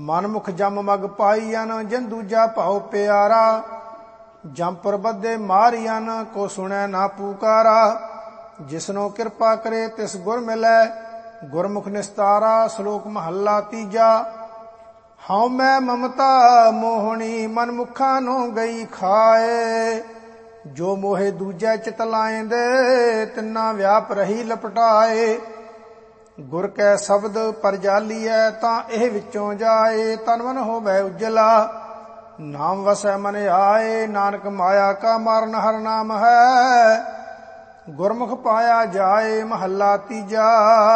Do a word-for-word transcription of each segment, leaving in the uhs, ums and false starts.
ਮਨਮੁਖ ਜਮ ਮਗ ਪਾਈਅਨ, ਜਿਨ ਦੂਜਾ ਭਾਉ ਪਿਆਰਾ। ਜੰਪੁਰ ਬੱਧੇ ਮਾਰੀਅਨ, ਕੋ ਸੁਣੈ ਨਾ ਪੁਕਾਰਾ। ਜਿਸਨੋ ਕਿਰਪਾ ਕਰੇ ਤਿਸ ਗੁਰ ਮਿਲੈ, ਗੁਰਮੁਖ ਨਿਸਤਾਰਾ। ਸ਼ਲੋਕ ਮਹੱਲਾ ਤੀਜਾ। ਹਉ ਮੈਂ ਮਮਤਾ ਮੋਹਣੀ, ਮਨਮੁਖਾਂ ਨੂੰ ਗਈ ਖਾਏ। ਜੋ ਮੋਹੇ ਦੂਜੈ ਚਿਤ ਲਾਇਂਦੇ, ਤਿੰਨਾ ਵਿਆਪ ਰਹੀ ਲਪਟਾਏ। ਗੁਰ ਕੈ ਸ਼ਬਦ ਪਰਜਾਲੀਐ, ਤਾਂ ਇਹ ਵਿੱਚੋਂ ਜਾਏ। ਤਨ ਮਨ ਹੋਵੈ ਉਜਲਾ, ਨਾਮ ਵਸੈ ਮਨ ਆਏ। ਨਾਨਕ ਮਾਇਆ ਕਾ ਮਾਰਨ ਹਰ ਨਾਮ ਹੈ, ਗੁਰਮੁਖ ਪਾਇਆ ਜਾਏ। ਮਹੱਲਾ ਤੀਜਾ।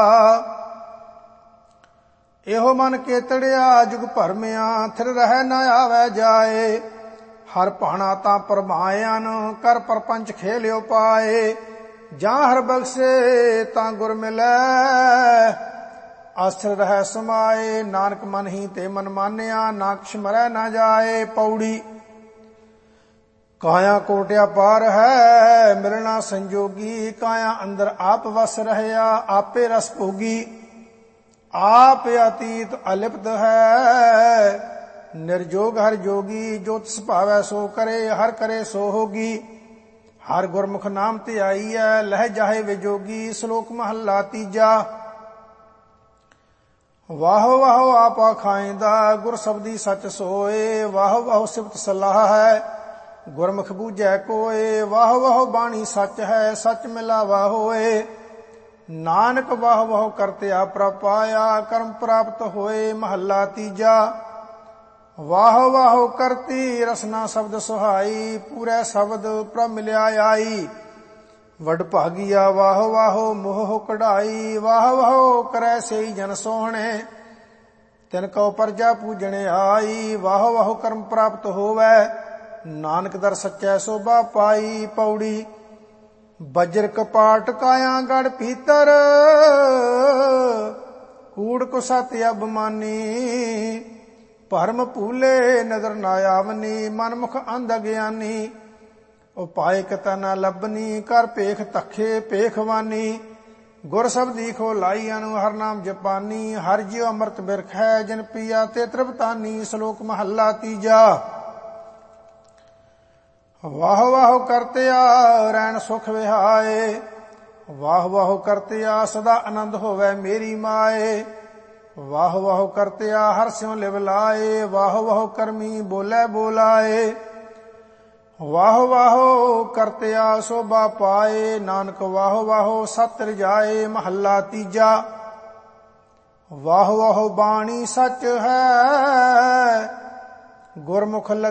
ਇਹੋ ਮਨ ਕੇਤੜਿਆ, ਜੁਗ ਭਰਮਿਆ, ਥਿਰ ਰਹਿ ਨ ਆਵੈ ਜਾਏ। ਹਰ ਭਾਣਾ ਤਾਂ ਪਰਮਾਇਨ, ਕਰ ਪਰਪੰਚ ਖੇਲਿਓ ਪਾਏ। ਜਾਂ ਹਰ ਬਖਸ਼ੇ ਤਾਂ ਗੁਰ ਮਿਲੈ, ਆਸਰ ਰਹਿ ਸਮਾਏ। ਨਾਨਕ ਮਨ ਹੀ ਤੇ ਮਨ ਮਾਨਿਆ, ਨਾ ਕਿਛ ਮਰੈ ਨਾ ਜਾਏ। ਪੌੜੀ। ਕਾਇਆ ਕੋਟਿਆ ਪਾਰ ਹੈ, ਮਿਲਣਾ ਸੰਜੋਗੀ। ਕਾਇਆ ਅੰਦਰ ਆਪ ਵਸ ਰਹਿਆ, ਆਪੇ ਰਸ ਭੋਗੀ। ਆਪ ਅਤੀਤ ਅਲਿਪਤ ਹੈ, ਨਿਰਜੋਗ ਹਰ ਜੋਗੀ। ਜੋ ਤਿਸ ਭਾਵੈ ਸੋ ਕਰੇ, ਹਰ ਕਰੇ ਸੋ ਹੋਗੀ। ਹਰ ਗੁਰਮੁਖ ਨਾਮ ਧਿਆਈਐ, ਲਹਿ ਜਾਹੇ ਵਿਜੋਗੀ। ਸ਼ਲੋਕ ਮਹੱਲਾ ਤੀਜਾ। ਵਾਹੋ ਵਾਹੋ ਆਪਾ ਖਾਇਂਦਾ, ਗੁਰ ਸ਼ਬਦੀ ਸਚ ਸੋਏ। ਵਾਹੋ ਵਾਹੋ ਸਿਫਤ ਸਲਾਹ ਹੈ, ਗੁਰਮੁਖ ਬੂਝੈ ਕੋਏ। ਵਾਹੋ ਵਾਹੋ ਬਾਣੀ ਸੱਚ ਹੈ, ਸੱਚ ਮਿਲਾਵਾ ਹੋਏ। ਨਾਨਕ ਵਾਹ ਵਾਹ ਕਰਤਿਆ ਪ੍ਰਪਾਇਆ, ਕਰਮ ਪ੍ਰਾਪਤ ਹੋਏ। ਮਹੱਲਾ ਤੀਜਾ। ਵਾਹੋ ਵਾਹੋ ਕਰਤੀ, ਰਸਨਾ ਸ਼ਬਦ ਸੁਹਾਈ। ਪੂਰੇ ਸ਼ਬਦ ਪ੍ਰਭ ਮਿਲਿਆ ਆਈ। ਵਡ ਭਾਗੀਆ ਵਾਹੋ ਵਾਹੋ ਮੋਹ ਕਢਾਈ। ਵਾਹੋ ਵਾਹੋ ਕਰੈ ਸਈ ਜਨ ਸੋਹਣੇ, ਤਿਨ ਕਉ ਪਰਜਾ ਪੂਜਣ ਆਈ। ਵਾਹੋ ਵਾਹੋ ਕਰਮ ਪ੍ਰਾਪਤ ਹੋਵੈ, ਨਾਨਕ ਦਰ ਸੱਚੈ ਸੋਭਾ ਪਾਈ। ਪੌੜੀ। ਬਜਰ ਕਪਾਟ ਕਾਇਆ ਗੜ ਭੀਤਰ, ਕੂੜ ਕੁਸਤ ਅਭਮਾਨੀ। ਭਰਮ ਭੂਲੇ ਨਦਰ ਨਾ ਆਵਨੀ, ਮਨਮੁਖ ਅੰਧ ਅਗਿਆਨੀ। ਉਪਾਇ ਕਿਤੈ ਨਾ ਲੱਭਨੀ, ਕਰ ਭੇਖ ਤਖੇ ਭੇਖਵਾਨੀ। ਗੁਰ ਸ਼ਬਦੀ ਖੋ ਲਾਈਅਨ, ਹਰ ਨਾਮ ਜਪਾਨੀ। ਹਰ ਜਿਉ ਅੰਮ੍ਰਿਤ ਬਿਰਖ ਹੈ, ਜਿਨ ਪੀਆ ਤੇ ਤ੍ਰਿਪਤਾਨੀ। ਸ਼ਲੋਕ ਮਹੱਲਾ ਤੀਜਾ। ਵਾਹੋ ਵਾਹੋ ਕਰਤਿਆ, ਰੈਣ ਸੁਖ ਵਿਹਾਏ। ਵਾਹ ਵਾਹੋ ਕਰਤਿਆ, ਸਦਾ ਆਨੰਦ ਹੋਵੈ ਮੇਰੀ ਮਾਏ। ਵਾਹ ਵਾਹੋ ਕਰਤਿਆ, ਹਰ ਸਿਉ ਲਿਵ ਲਾਏ। ਵਾਹ ਵਾਹੋ ਕਰਮੀ ਬੋਲੇ ਬੋਲਾਏ। ਵਾਹ ਵਾਹੋ ਕਰਤਿਆ, ਸੋਭਾ ਪਾਏ। ਨਾਨਕ ਵਾਹ ਵਾਹੋ ਸਤਿ ਰਜਾਏ। ਮਹੱਲਾ ਤੀਜਾ। ਵਾਹ ਵਾਹੋ ਬਾਣੀ ਸੱਚ ਹੈ, ਗੁਰਮੁਖ